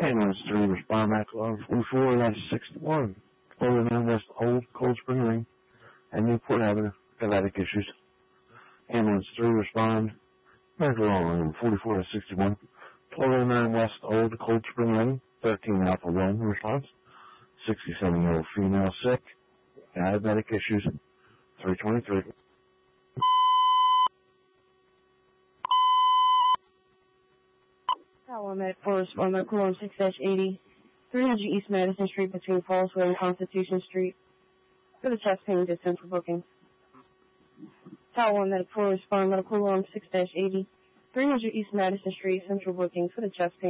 Ambulance 3, respond back to 44, that's 61. 409 West Old Cold Spring Ring and Newport Avenue, Atlantic issues. Ambulance 3, respond back to 44, that's 61. 409 West Old Cold Spring Ring, 13 Alpha 1 response. 67-year-old female sick, diabetic issues, 323. Tower Med 4, respond medical on 6-80, 300 East Madison Street between Fallsville and Constitution Street for the chest pain distance for bookings. Tower Med 4, respond medical on 6-80, 300 East Madison Street, central booking for the chest pain.